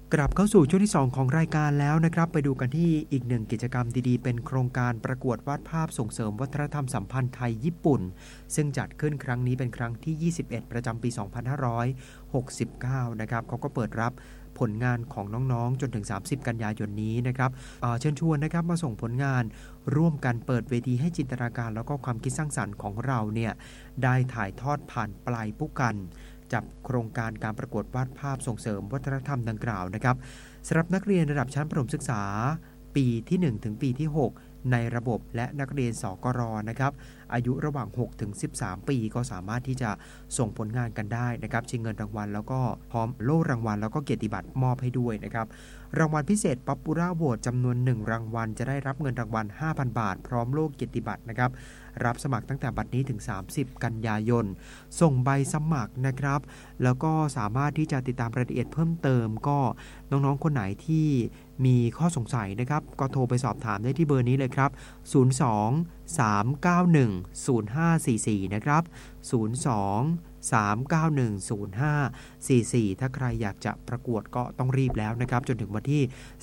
กลับเข้าสู่ช่วงที่2ของรายการแล้วนะครับไปดูกันที่อีกหนึ่งกิจกรรมดีๆเป็นโครงการประกวดวาดภาพส่งเสริมวัฒนธรรมสัมพันธ์ไทยญี่ปุ่นซึ่งจัดขึ้นครั้งนี้เป็นครั้งที่21ประจำปี2569นะครับเขาก็เปิดรับผลงานของน้องๆจนถึง30กันยายนนี้นะครับเชิญชวนนะครับมาส่งผลงานร่วมกันเปิดเวทีให้จินตนาการแล้วก็ความคิดสร้างสรรค์ของเราเนี่ยได้ถ่ายทอดผ่านปลายผู้กันจับโครงการการประกวดวาดภาพส่งเสริมวัฒนธรรมดังกล่าวนะครับสำหรับนักเรียนระดับชั้นประถมศึกษาปีที่1ถึงปีที่6ในระบบและนักเรียนสกรนะครับอายุระหว่าง6ถึง13ปีก็สามารถที่จะส่งผลงานกันได้นะครับชิงเงินรางวัลแล้วก็พร้อมโล่รางวัลแล้วก็เกียรติบัตรมอบให้ด้วยนะครับรางวัลพิเศษป๊อปปูล่าโหวตจำนวน1รางวัลจะได้รับเงินรางวัล 5,000 บาทพร้อมโล่เกียรติบัตรนะครับรับสมัครตั้งแต่บัดนี้ถึง30กันยายนส่งใบสมัครนะครับแล้วก็สามารถที่จะติดตามรายละเอียดเพิ่มเติมก็น้องๆคนไหนที่มีข้อสงสัยนะครับก็โทรไปสอบถามได้ที่เบอร์นี้เลยครับ02-391-0544นะครับ02-391-0544ถ้าใครอยากจะประกวดก็ต้องรีบแล้วนะครับจนถึงวันที่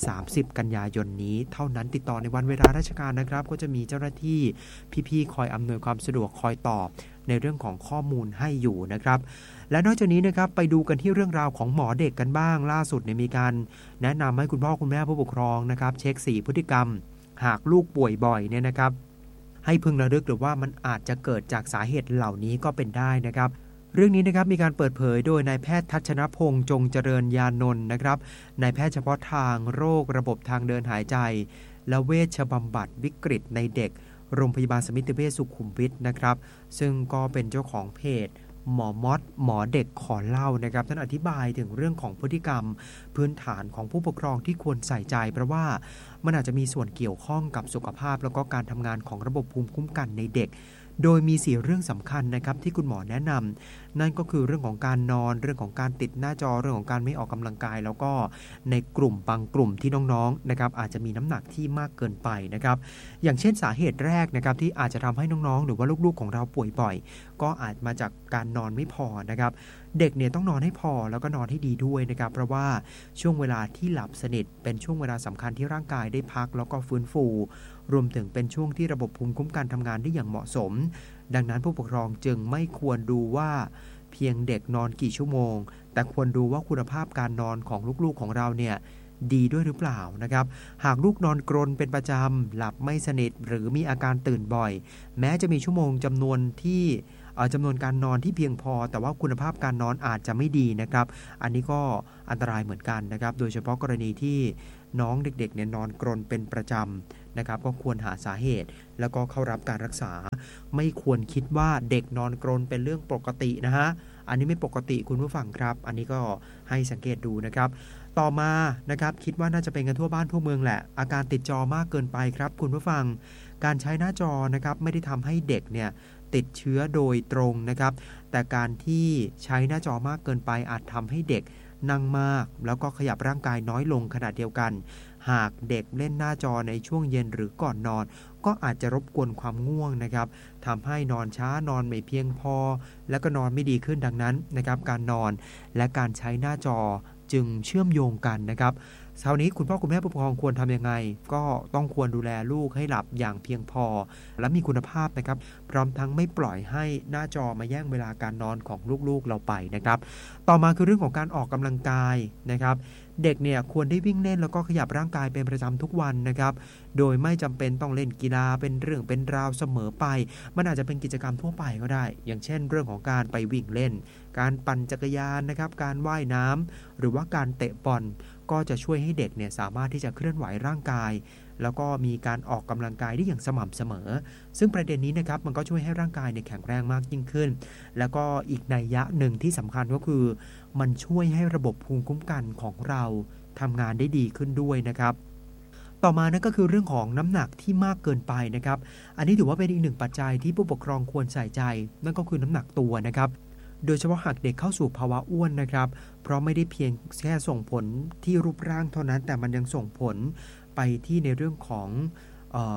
30กันยายนนี้เท่านั้นติดต่อในวันเวลาราชการนะครับก็จะมีเจ้าหน้าที่พี่ๆคอยอำนวยความสะดวกคอยตอบในเรื่องของข้อมูลให้อยู่นะครับและนอกจากนี้นะครับไปดูกันที่เรื่องราวของหมอเด็กกันบ้างล่าสุดมีการแนะนำให้คุณพ่อคุณแม่ผู้ปกครองนะครับเช็ค4พฤติกรรมหากลูกป่วยบ่อยเนี่ยนะครับให้พึงระลึกหรือว่ามันอาจจะเกิดจากสาเหตุเหล่านี้ก็เป็นได้นะครับเรื่องนี้นะครับมีการเปิดเผยโดยนายแพทย์ทัชนพงษ์จงเจริญญานนท์นะครับนายแพทย์เฉพาะทางโรคระบบทางเดินหายใจและเวชบำบัดวิกฤตในเด็กโรงพยาบาลสมิติเวชสุขุมวิทนะครับซึ่งก็เป็นเจ้าของเพจหมอมอดหมอเด็กขอเล่านะครับท่านอธิบายถึงเรื่องของพฤติกรรมพื้นฐานของผู้ปกครองที่ควรใส่ใจเพราะว่ามันอาจจะมีส่วนเกี่ยวข้องกับสุขภาพแล้วก็การทำงานของระบบภูมิคุ้มกันในเด็กโดยมี4เรื่องสำคัญนะครับที่คุณหมอแนะนำนั่นก็คือเรื่องของการนอนเรื่องของการติดหน้าจอเรื่องของการไม่ออกกำลังกายแล้วก็ในกลุ่มบางกลุ่มที่น้องๆนะครับอาจจะมีน้ำหนักที่มากเกินไปนะครับอย่างเช่นสาเหตุแรกนะครับที่อาจจะทำให้น้องๆหรือว่าลูกๆของเราป่วยบ่อยก็อาจมาจากการนอนไม่พอนะครับเด็กเนี่ยต้องนอนให้พอแล้วก็นอนให้ดีด้วยนะครับเพราะว่าช่วงเวลาที่หลับสนิทเป็นช่วงเวลาสำคัญที่ร่างกายได้พักแล้วก็ฟื้นฟูรวมถึงเป็นช่วงที่ระบบภูมิคุ้มกันทำงานได้อย่างเหมาะสมดังนั้นผู้ปกครองจึงไม่ควรดูว่าเพียงเด็กนอนกี่ชั่วโมงแต่ควรดูว่าคุณภาพการนอนของลูกๆของเราเนี่ยดีด้วยหรือเปล่านะครับหากลูกนอนกรนเป็นประจำหลับไม่สนิทหรือมีอาการตื่นบ่อยแม้จะมีชั่วโมงจำนวนการนอนที่เพียงพอแต่ว่าคุณภาพการนอนอาจจะไม่ดีนะครับอันนี้ก็อันตรายเหมือนกันนะครับโดยเฉพาะกรณีที่น้องเด็กๆเนี่ยนอนกรนเป็นประจำนะครับก็ควรหาสาเหตุแล้วก็เข้ารับการรักษาไม่ควรคิดว่าเด็กนอนกรนเป็นเรื่องปกตินะฮะอันนี้ไม่ปกติคุณผู้ฟังครับอันนี้ก็ให้สังเกตดูนะครับต่อมานะครับคิดว่าน่าจะเป็นกันทั่วบ้านทั่วเมืองแหละอาการติดจอมากเกินไปครับคุณผู้ฟังการใช้หน้าจอนะครับไม่ได้ทำให้เด็กเนี่ยติดเชื้อโดยตรงนะครับแต่การที่ใช้หน้าจอมากเกินไปอาจทำให้เด็กนั่งมากแล้วก็ขยับร่างกายน้อยลงขณะเดียวกันหากเด็กเล่นหน้าจอในช่วงเย็นหรือก่อนนอนก็อาจจะรบกวนความง่วงนะครับทำให้นอนช้านอนไม่เพียงพอแล้วก็นอนไม่ดีขึ้นดังนั้นนะครับการนอนและการใช้หน้าจอจึงเชื่อมโยงกันนะครับเช้านี้คุณพ่อคุณแม่ผู้ปกครองควรทำยังไงก็ต้องควรดูแลลูกให้หลับอย่างเพียงพอและมีคุณภาพนะครับพร้อมทั้งไม่ปล่อยให้หน้าจอมาแย่งเวลาการนอนของลูกๆเราไปนะครับต่อมาคือเรื่องของการออกกำลังกายนะครับเด็กเนี่ยควรได้วิ่งเล่นแล้วก็ขยับร่างกายเป็นประจำทุกวันนะครับโดยไม่จำเป็นต้องเล่นกีฬาเป็นเรื่องเป็นราวเสมอไปมันอาจจะเป็นกิจกรรมทั่วไปก็ได้อย่างเช่นเรื่องของการไปวิ่งเล่นการปั่นจักรยานนะครับการว่ายน้ำหรือว่าการเตะบอลก็จะช่วยให้เด็กเนี่ยสามารถที่จะเคลื่อนไหวร่างกายแล้วก็มีการออกกำลังกายได้อย่างสม่ำเสมอซึ่งประเด็นนี้นะครับมันก็ช่วยให้ร่างกายเนี่ยแข็งแรงมากยิ่งขึ้นแล้วก็อีกนัยยะหนึ่งที่สำคัญก็คือมันช่วยให้ระบบภูมิคุ้มกันของเราทำงานได้ดีขึ้นด้วยนะครับต่อมานั่นก็คือเรื่องของน้ำหนักที่มากเกินไปนะครับอันนี้ถือว่าเป็นอีกหนึ่งปัจจัยที่ผู้ปกครองควรใส่ใจนั่นก็คือน้ำหนักตัวนะครับโดยเฉพาะหากเด็กเข้าสู่ภาวะอ้วนนะครับเพราะไม่ได้เพียงแค่ส่งผลที่รูปร่างเท่านั้นแต่มันยังส่งผลไปที่ในเรื่องของ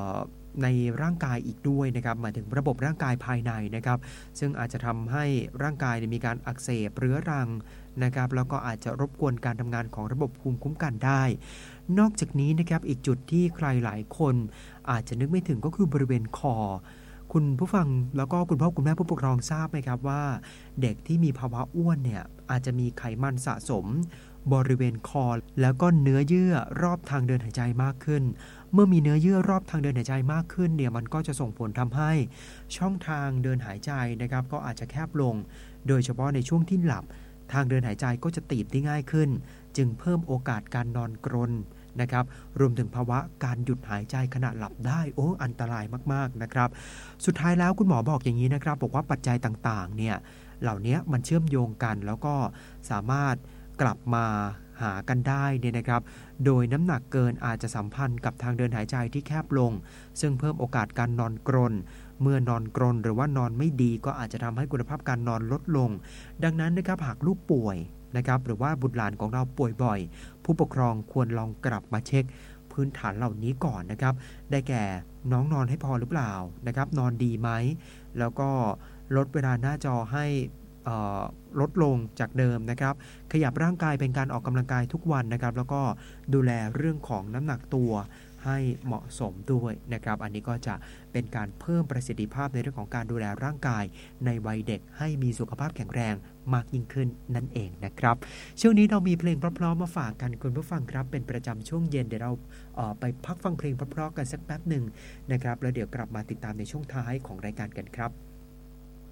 ในร่างกายอีกด้วยนะครับหมายถึงระบบร่างกายภายในนะครับซึ่งอาจจะทำให้ร่างกายมีการอักเสบเรื้อรังนะครับแล้วก็อาจจะรบกวนการทำงานของระบบภูมิคุ้มกันได้นอกจากนี้นะครับอีกจุดที่ใครหลายคนอาจจะนึกไม่ถึงก็คือบริเวณคอคุณผู้ฟังแล้วก็คุณพ่อคุณแม่ผู้ปกครองทราบไหมครับว่าเด็กที่มีภาวะอ้วนเนี่ยอาจจะมีไขมันสะสมบริเวณคอแล้วก็เนื้อเยื่อรอบทางเดินหายใจมากขึ้นเมื่อมีเนื้อเยื่อรอบทางเดินหายใจมากขึ้นเนี่ยมันก็จะส่งผลทำให้ช่องทางเดินหายใจนะครับก็อาจจะแคบลงโดยเฉพาะในช่วงที่หลับทางเดินหายใจก็จะตีบได้ง่ายขึ้นจึงเพิ่มโอกาสการนอนกรนนะครับรวมถึงภาวะการหยุดหายใจขณะหลับได้อันตรายมากๆนะครับสุดท้ายแล้วคุณหมอบอกอย่างนี้นะครับบอกว่าปัจจัยต่างๆเนี่ยเหล่านี้มันเชื่อมโยงกันแล้วก็สามารถกลับมาหากันได้เนี่ยนะครับโดยน้ำหนักเกินอาจจะสัมพันธ์กับทางเดินหายใจที่แคบลงซึ่งเพิ่มโอกาสการนอนกรนเมื่อนอนกรนหรือว่านอนไม่ดีก็อาจจะทำให้คุณภาพการนอนลดลงดังนั้นนะครับหากลูกป่วยนะครับหรือว่าบุตรหลานของเราป่วยบ่อยผู้ปกครองควรลองกลับมาเช็คพื้นฐานเหล่านี้ก่อนนะครับได้แก่น้องนอนให้พอหรือเปล่านะครับนอนดีไหมแล้วก็ลดเวลาหน้าจอให้ลดลงจากเดิมนะครับขยับร่างกายเป็นการออกกำลังกายทุกวันนะครับแล้วก็ดูแลเรื่องของน้ำหนักตัวให้เหมาะสมด้วยนะครับอันนี้ก็จะเป็นการเพิ่มประสิทธิภาพในเรื่องของการดูแลร่างกายในวัยเด็กให้มีสุขภาพแข็งแรงมากยิ่งขึ้นนั่นเองนะครับช่วงนี้เรามีเพลงเพราะๆมาฝากกันคุณผู้ฟังครับเป็นประจำช่วงเย็นเดี๋ยวเราไปพักฟังเพลงเพราะๆกันสักแป๊บหนึ่งนะครับแล้วเดี๋ยวกลับมาติดตามในช่วงท้ายของรายการกันครับ